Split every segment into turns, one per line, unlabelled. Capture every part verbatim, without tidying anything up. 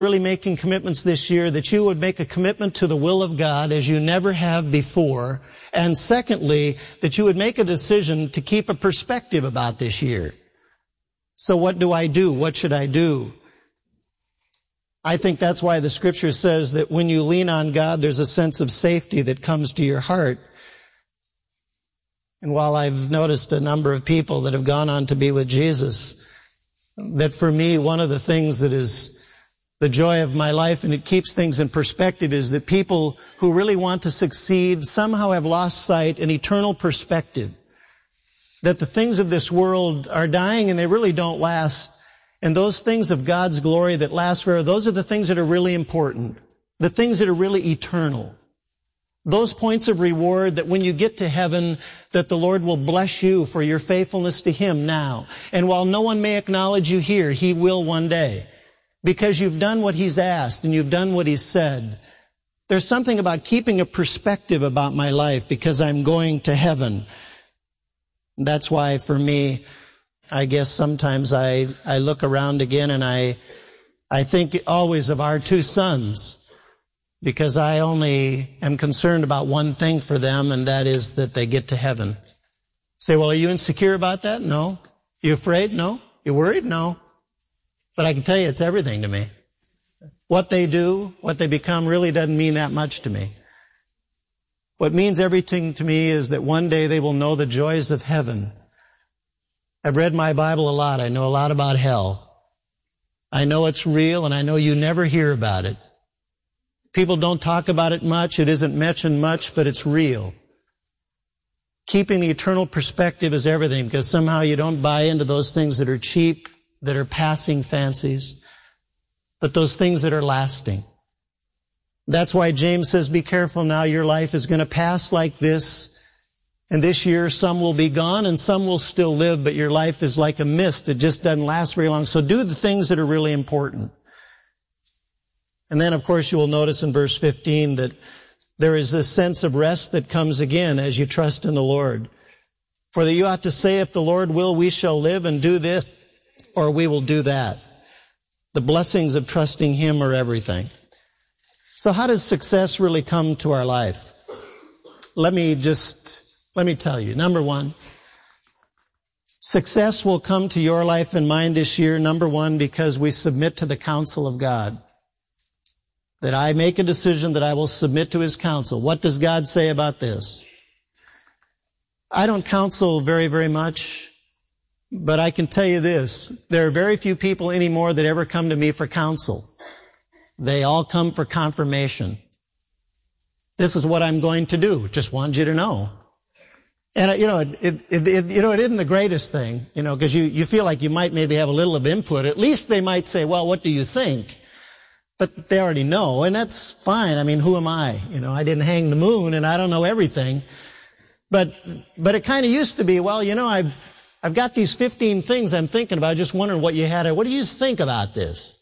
really making commitments this year, that you would make a commitment to the will of God as you never have before. And secondly, that you would make a decision to keep a perspective about this year. So what do I do? What should I do? I think that's why the scripture says that when you lean on God, there's a sense of safety that comes to your heart. And while I've noticed a number of people that have gone on to be with Jesus, that for me, one of the things that is the joy of my life, and it keeps things in perspective, is that people who really want to succeed somehow have lost sight an eternal perspective. That the things of this world are dying and they really don't last. And those things of God's glory that last forever, those are the things that are really important. The things that are really eternal. Those points of reward that when you get to heaven, that the Lord will bless you for your faithfulness to Him now. And while no one may acknowledge you here, He will one day. Because you've done what He's asked and you've done what He's said. There's something about keeping a perspective about my life because I'm going to heaven. That's why for me, I guess sometimes I, I look around again and I, I think always of our two sons. Because I only am concerned about one thing for them, and that is that they get to heaven. Say, well, are you insecure about that? No. You afraid? No. You worried? No. But I can tell you it's everything to me. What they do, what they become really doesn't mean that much to me. What means everything to me is that one day they will know the joys of heaven. I've read my Bible a lot. I know a lot about hell. I know it's real, and I know you never hear about it. People don't talk about it much. It isn't mentioned much, but it's real. Keeping the eternal perspective is everything, because somehow you don't buy into those things that are cheap, that are passing fancies, but those things that are lasting. That's why James says, be careful now, your life is going to pass like this, and this year some will be gone and some will still live, but your life is like a mist. It just doesn't last very long. So do the things that are really important. And then, of course, you will notice in verse fifteen that there is this sense of rest that comes again as you trust in the Lord. For that you ought to say, if the Lord will, we shall live and do this, or we will do that. The blessings of trusting Him are everything. So how does success really come to our life? Let me just, let me tell you. Number one, success will come to your life and mine this year, number one, because we submit to the counsel of God. That I make a decision that I will submit to His counsel. What does God say about this? I don't counsel very, very much, but I can tell you this. There are very few people anymore that ever come to me for counsel. They all come for confirmation. This is what I'm going to do. Just wanted you to know. And, you know, it, it, it, you know, it isn't the greatest thing, you know, because you, you feel like you might maybe have a little of input. At least they might say, well, what do you think? But they already know, and that's fine. I mean, who am I? You know, I didn't hang the moon, and I don't know everything. But, but it kind of used to be, well, you know, I've, I've got these fifteen things I'm thinking about, just wondering what you had. What do you think about this?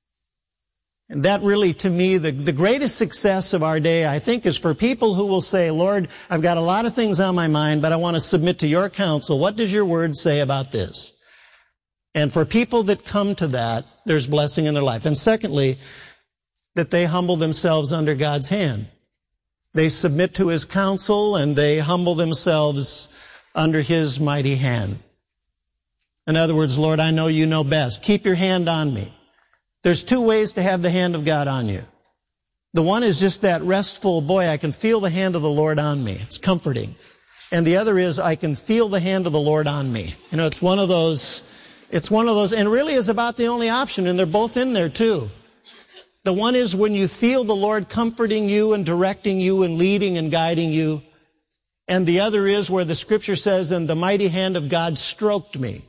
And that really, to me, the, the greatest success of our day, I think, is for people who will say, Lord, I've got a lot of things on my mind, but I want to submit to your counsel. What does your word say about this? And for people that come to that, there's blessing in their life. And secondly, that they humble themselves under God's hand. They submit to His counsel and they humble themselves under His mighty hand. In other words, Lord, I know you know best. Keep your hand on me. There's two ways to have the hand of God on you. The one is just that restful, boy, I can feel the hand of the Lord on me. It's comforting. And the other is, I can feel the hand of the Lord on me. You know, it's one of those, it's one of those, and really is about the only option, and they're both in there too. The one is when you feel the Lord comforting you and directing you and leading and guiding you. And the other is where the scripture says, and the mighty hand of God stroked me.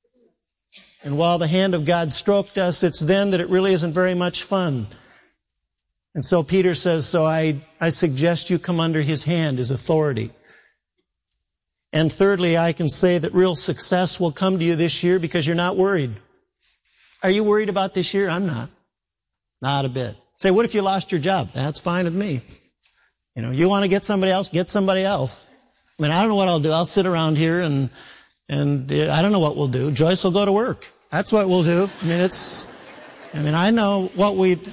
And while the hand of God stroked us, it's then that it really isn't very much fun. And so Peter says, so I, I suggest you come under His hand, His authority. And thirdly, I can say that real success will come to you this year because you're not worried. Are you worried about this year? I'm not. Not a bit. Say, what if you lost your job? That's fine with me. You know, you want to get somebody else, get somebody else. I mean, I don't know what I'll do. I'll sit around here and, and I don't know what we'll do. Joyce will go to work. That's what we'll do. I mean, it's, I mean, I know what we